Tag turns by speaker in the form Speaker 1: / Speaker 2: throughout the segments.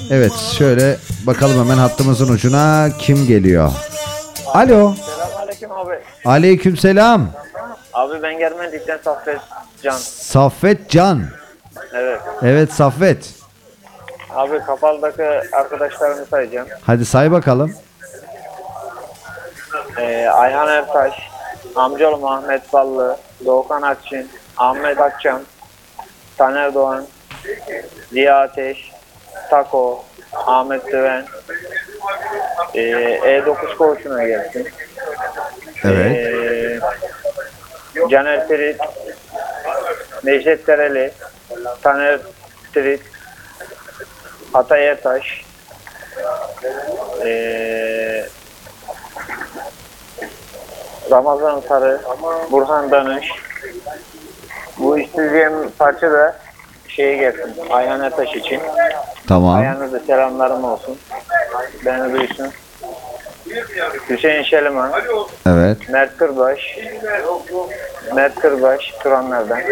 Speaker 1: Evet, şöyle bakalım hemen hattımızın ucuna kim geliyor? Alo.
Speaker 2: Selamünaleyküm abi.
Speaker 1: Aleykümselam.
Speaker 2: Abi ben Germenlik'ten Saffet Can.
Speaker 1: Saffet Can.
Speaker 2: Evet.
Speaker 1: Evet Saffet.
Speaker 2: Abi Kapalı'daki arkadaşlarımı sayacağım.
Speaker 1: Hadi say bakalım.
Speaker 2: Ayhan Ertaş, amcaoğlu Ahmet Ballı, Doğukan Akçin, Ahmet Akçam, Taner Doğan, Ziya Ateş, Tako, Ahmet Düven, E9 koğuşuna gelsin.
Speaker 1: Evet.
Speaker 2: Caner Tirit, Necdet Tereli, Taner Tirit, Hatay Ertaş, Ramazan Sarı, Burhan Danış. Bu isteyeceğim parça da şeye gelsin, Ayhan Ertaş için.
Speaker 1: Tamam.
Speaker 2: Ayhan'a da selamlarım olsun. Beni duysun. Hüseyin Şeliman,
Speaker 1: Evet.
Speaker 2: Mert Kırbaş, Turanlardan.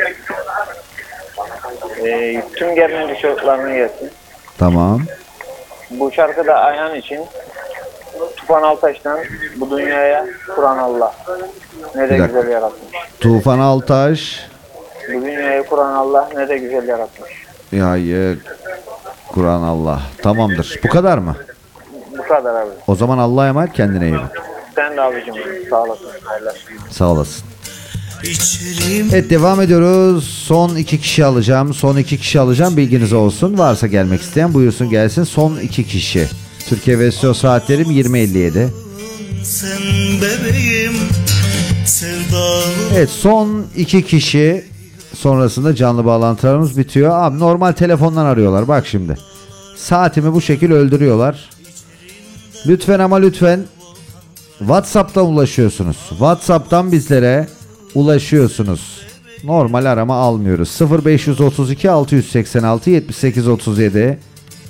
Speaker 2: Tüm Germenli çocuklarına gelsin.
Speaker 1: Tamam.
Speaker 2: Bu şarkı da Ayhan için. Tufan Altaş'tan bu dünyaya kuran Allah. Ne de
Speaker 1: Bir dakika.
Speaker 2: güzel yaratmış.
Speaker 1: Tufan Altaş.
Speaker 2: Bu dünyayı kuran Allah ne de güzel yaratmış.
Speaker 1: Yayı Kur'an Allah. Tamamdır. Bu kadar mı?
Speaker 2: Bu kadar abi.
Speaker 1: O zaman Allah'a emanet, kendine iyi bak.
Speaker 2: Sen de abicim sağ olasın. Hayırlı.
Speaker 1: Sağ olasın. Evet, devam ediyoruz. Son iki kişi alacağım. Bilginiz olsun. Varsa gelmek isteyen buyursun gelsin. Son iki kişi. Türkiye Vesio saatlerim 20.57.
Speaker 3: Sen bebeğim, sevdalı.
Speaker 1: Evet, son iki kişi. Sonrasında canlı bağlantılarımız bitiyor. Abi normal telefondan arıyorlar. Bak şimdi. Saatimi bu şekil öldürüyorlar. Lütfen ama lütfen WhatsApp'tan ulaşıyorsunuz. WhatsApp'tan bizlere ulaşıyorsunuz. Normal arama almıyoruz. 0532 686 78 37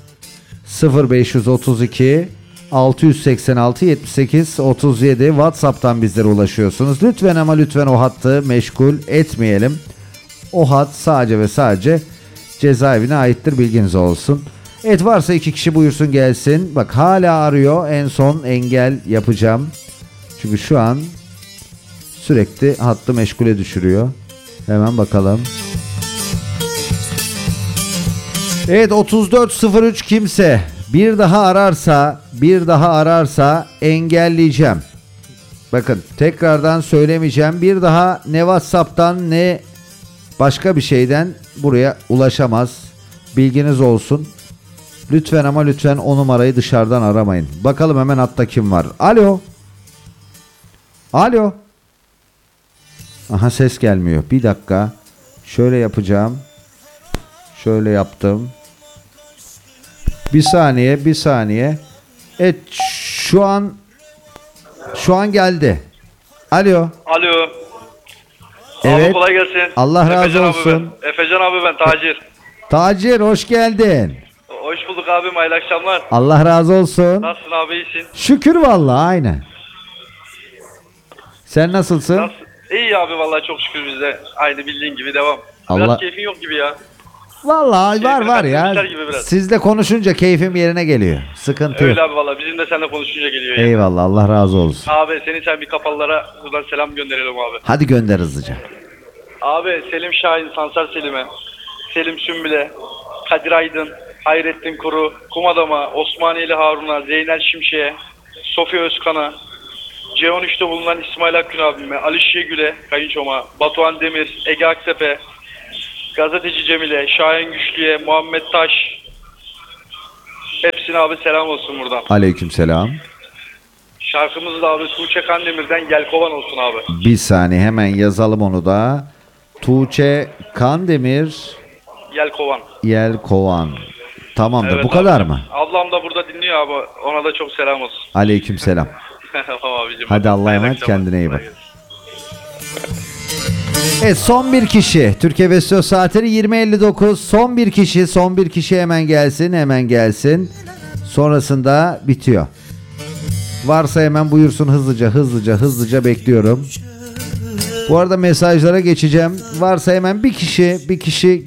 Speaker 1: 0532 686 78 37 WhatsApp'tan bizlere ulaşıyorsunuz. Lütfen ama lütfen o hattı meşgul etmeyelim. O hat sadece ve sadece cezaevine aittir, bilginiz olsun. Evet, varsa iki kişi buyursun gelsin. Bak hala arıyor. En son engel yapacağım. Çünkü şu an sürekli hattı meşgule düşürüyor. Hemen bakalım. Evet, 3403 kimse bir daha ararsa engelleyeceğim. Bakın tekrardan söylemeyeceğim. Bir daha ne WhatsApp'tan ne başka bir şeyden buraya ulaşamaz. Bilginiz olsun. Lütfen ama lütfen o numarayı dışarıdan aramayın. Bakalım hemen hatta kim var. Alo. Alo. Aha, ses gelmiyor. Bir dakika. Şöyle yapacağım. Şöyle yaptım. Bir saniye. Evet, şu an geldi. Alo.
Speaker 4: Alo.
Speaker 1: Evet.
Speaker 4: Abi kolay gelsin.
Speaker 1: Allah razı
Speaker 4: Efecan
Speaker 1: olsun.
Speaker 4: Abi ben. Efecan abi ben Tacir.
Speaker 1: Tacir, hoş geldin.
Speaker 4: Hoş bulduk abim, hayırlı akşamlar.
Speaker 1: Allah razı olsun.
Speaker 4: Nasılsın abi, iyisin?
Speaker 1: Şükür vallahi, aynen. Sen nasılsın?
Speaker 4: Nasıl? İyi abi vallahi, çok şükür biz de. Aynı bildiğin gibi devam.
Speaker 1: Allah-
Speaker 4: Biraz keyfin yok gibi ya.
Speaker 1: Vallahi var
Speaker 4: Keyfini
Speaker 1: ya.
Speaker 4: kaçırmışlar gibi biraz.
Speaker 1: Sizle konuşunca keyfim yerine geliyor. Sıkıntı yok.
Speaker 4: Öyle abi vallahi, bizim de seninle konuşunca geliyor ya.
Speaker 1: Eyvallah, Allah razı olsun.
Speaker 4: Abi sen bir kapalılara buradan selam gönderelim abi.
Speaker 1: Hadi gönder hızlıca.
Speaker 4: Abi Selim Şahin, Sansar Selim'e, Selim Sümbül'e, Kadir Aydın, Hayrettin Kuru, Kumadam'a, Osmaniyeli Harun'a, Zeynel Şimşek'e, Sofya Özkan'a, C13'te bulunan İsmail Akgün abime, Ali Şişegül'e, kayınçoma, Batuhan Demir, Ege Aksepe, Gazeteci Cemile, Şahin Güçlü'ye, Muhammed Taş, hepsine abi selam olsun buradan.
Speaker 1: Aleykümselam.
Speaker 4: Şarkımız da abi Tuğçe Kandemir'den Gel Kovan olsun abi.
Speaker 1: Bir saniye, hemen yazalım onu da. Tuğçe Kandemir
Speaker 4: Yelkovan.
Speaker 1: Yelkovan. Tamamdır.
Speaker 4: Evet
Speaker 1: Bu kadar
Speaker 4: abi.
Speaker 1: mı?
Speaker 4: Ablam da burada dinliyor abi. Ona da çok selam olsun.
Speaker 1: Aleykümselam.
Speaker 4: Tamam abicim.
Speaker 1: Hadi Allah'a
Speaker 4: Hayırlı
Speaker 1: emanet,
Speaker 4: akşamlar.
Speaker 1: kendine iyi bak.
Speaker 4: Kolay gelsin.
Speaker 1: Evet, son bir kişi. Türkiye Vesio saatleri 20.59. Son bir kişi hemen gelsin. Sonrasında bitiyor. Varsa hemen buyursun, hızlıca bekliyorum. Bu arada mesajlara geçeceğim. Varsa hemen bir kişi